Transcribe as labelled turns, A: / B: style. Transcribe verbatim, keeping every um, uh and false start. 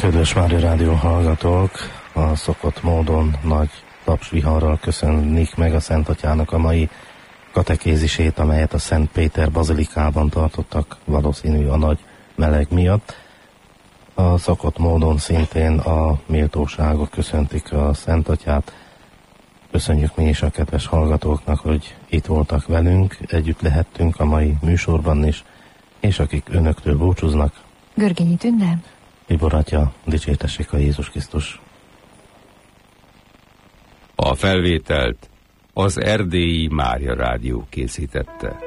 A: Kedves Mária Rádió hallgatók, a szokott módon nagy tapsviharral köszönnik meg a Szent Atyának a mai katekézisét, amelyet a Szent Péter bazilikában tartottak, valószínű a nagy meleg miatt. A szokott módon szintén a méltóságok köszöntik a Szent Atyát. Köszönjük mi is a kedves hallgatóknak, hogy itt voltak velünk, együtt lehettünk a mai műsorban is, és akik önöktől búcsúznak.
B: Görgényi Tünde.
A: Tibor Atya, dicsértessék a Jézus Krisztus.
C: A felvételt az Erdélyi Mária Rádió készítette.